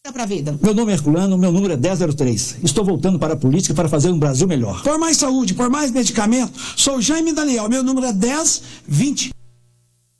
Pra vida. Meu nome é Herculano, meu número é 1003. Estou voltando para a política para fazer um Brasil melhor. Por mais saúde, por mais medicamento, sou Jaime Daniel, meu número é 1020.